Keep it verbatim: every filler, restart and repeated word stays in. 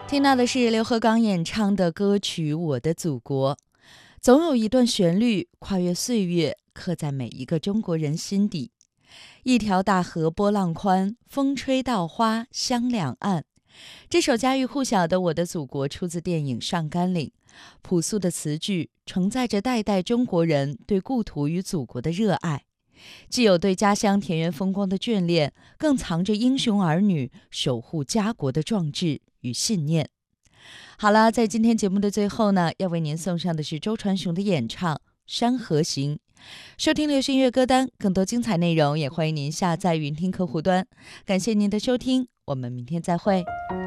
听到的是刘和刚演唱的歌曲《我的祖国》。总有一段旋律跨越岁月，刻在每一个中国人心底。一条大河波浪宽，风吹稻花香两岸。这首家喻户晓的《我的祖国》出自电影《上甘岭》，朴素的词句承载着代代中国人对故土与祖国的热爱，既有对家乡田园风光的眷恋，更藏着英雄儿女守护家国的壮志与信念。好了，在今天节目的最后呢，要为您送上的是周传雄的演唱《山河行》。收听流行乐歌单，更多精彩内容也欢迎您下载云听客户端。感谢您的收听，我们明天再会。